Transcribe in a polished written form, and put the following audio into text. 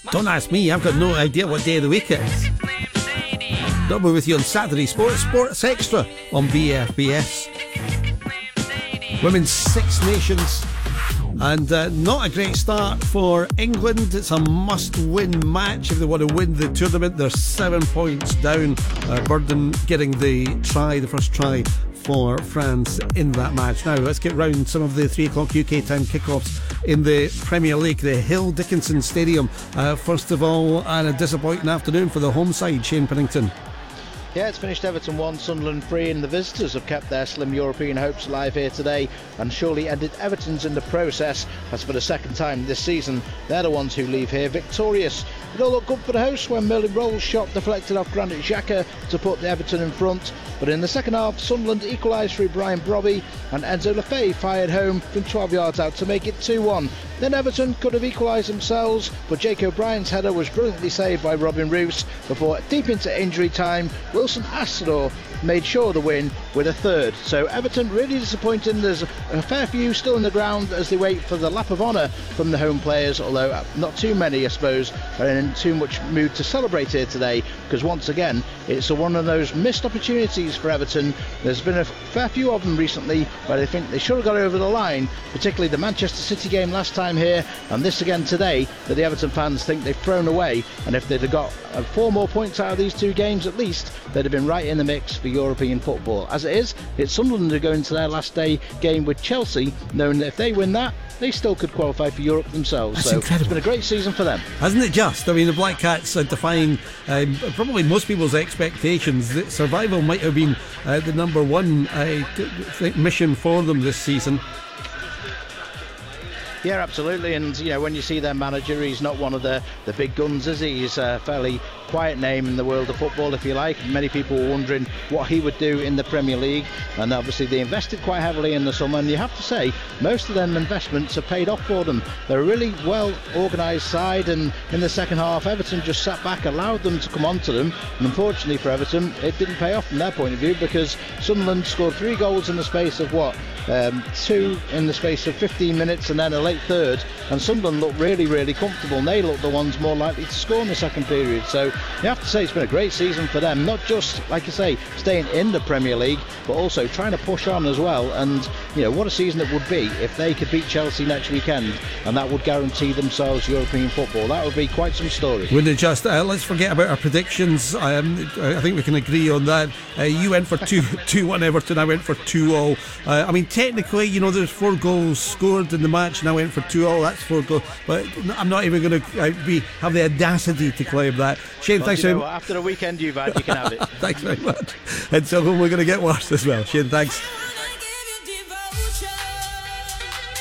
Don't ask me, I've got no idea what day of the week it is. I'll be with you on Saturday Sports Extra on BFBS. Women's Six Nations, and not a great start for England. It's a must-win match if they want to win the tournament. They're 7 points down. Burden getting the first try for France in that match. Now let's get round some of the 3 o'clock UK time kickoffs in the Premier League. The Hill Dickinson Stadium, first of all, and a disappointing afternoon for the home side. Shane Pennington. Yeah, it's finished Everton 1, Sunderland 3, and the visitors have kept their slim European hopes alive here today and surely ended Everton's in the process, as for the second time this season they're the ones who leave here victorious. It all looked good for the hosts when Merlin Rolls' shot deflected off Granit Xhaka to put the Everton in front, but in the second half Sunderland equalised through Brian Brobby and Enzo Lefebvre fired home from 12 yards out to make it 2-1. Then Everton could have equalised themselves, but Jake O'Brien's header was brilliantly saved by Robin Roos before, deep into injury time, Wilson Astador made sure the win with a third. So Everton really disappointing. There's a fair few still in the ground as they wait for the lap of honour from the home players, although not too many, I suppose, are in too much mood to celebrate here today, because once again it's one of those missed opportunities for Everton. There's been a fair few of them recently where they think they should have got over the line, particularly the Manchester City game last time here, and this again today, that the Everton fans think they've thrown away, and if they'd have got 4 more points out of these 2 games at least, they'd have been right in the mix for European football. As it is, it's Sunderland who go into their last day game with Chelsea, knowing that if they win that, they still could qualify for Europe themselves. That's so incredible. It's been a great season for them, hasn't it just? I mean, the Black Cats are defying probably most people's expectations. That survival might have been the number one mission for them this season. Yeah, absolutely. And you know, when you see their manager, he's not one of the big guns, is he? He's a fairly quiet name in the world of football, if you like. Many people were wondering what he would do in the Premier League, and obviously they invested quite heavily in the summer, and you have to say most of them investments have paid off for them. They're a really well organised side, and in the second half Everton just sat back, allowed them to come onto them, and unfortunately for Everton it didn't pay off from their point of view, because Sunderland scored 3 goals in the space of 2 in the space of 15 minutes and then a late third, and Sunderland looked really, really comfortable, and they looked the ones more likely to score in the second period. So you have to say it's been a great season for them, not just, like you say, staying in the Premier League, but also trying to push on as well. And you know, what a season it would be if they could beat Chelsea next weekend, and that would guarantee themselves European football. That would be quite some story. Wouldn't it just? Let's forget about our predictions. I think we can agree on that. You went for 2-1 Everton, I went for 2-all. I mean, technically, you know, there's 4 goals scored in the match, and I went for 2-all. That's 4 goals, but I'm not even going to have the audacity to claim that. Shane, thanks very much. After the weekend you've had, you can have it. Thanks very much. And so we're going to get worse as well. Shane, thanks.